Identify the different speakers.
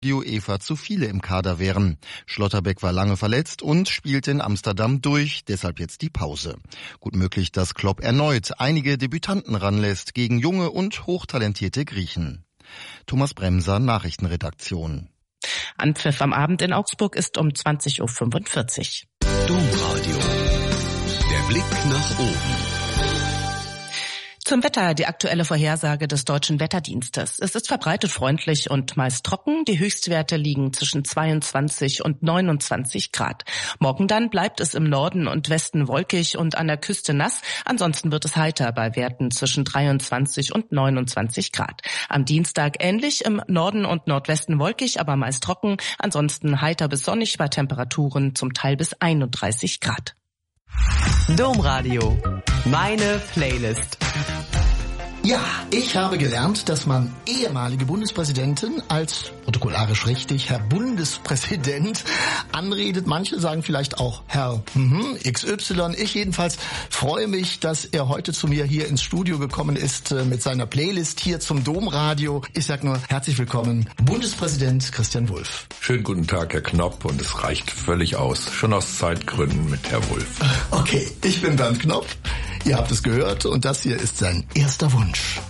Speaker 1: die UEFA zu viele im Kader wären. Schlotterbeck war lange verletzt und spielte in Amsterdam durch, deshalb jetzt die Pause. Gut möglich, dass Klopp erneut einige Debütanten ranlässt gegen junge und hochtalentierte Griechen. Thomas Bremser, Nachrichtenredaktion.
Speaker 2: Anpfiff am Abend in Augsburg ist um 20.45 Uhr.
Speaker 3: Domradio. Der Blick nach oben.
Speaker 2: Zum Wetter die aktuelle Vorhersage des Deutschen Wetterdienstes. Es ist verbreitet freundlich und meist trocken. Die Höchstwerte liegen zwischen 22 und 29 Grad. Morgen dann bleibt es im Norden und Westen wolkig und an der Küste nass. Ansonsten wird es heiter bei Werten zwischen 23 und 29 Grad. Am Dienstag ähnlich, im Norden und Nordwesten wolkig, aber meist trocken. Ansonsten heiter bis sonnig bei Temperaturen zum Teil bis 31 Grad.
Speaker 4: Domradio. Meine Playlist.
Speaker 5: Ja, ich habe gelernt, dass man ehemalige Bundespräsidenten als, protokollarisch richtig, Herr Bundespräsident anredet. Manche sagen vielleicht auch Herr XY. Ich jedenfalls freue mich, dass er heute zu mir hier ins Studio gekommen ist mit seiner Playlist hier zum Domradio. Ich sag nur herzlich willkommen, Bundespräsident Christian Wulff.
Speaker 6: Schönen guten Tag, Herr Knopp, und es reicht völlig aus. Schon aus Zeitgründen mit Herr Wulff.
Speaker 5: Okay, ich bin Bernd Knopp. Ihr habt es gehört und das hier ist sein erster Wunsch.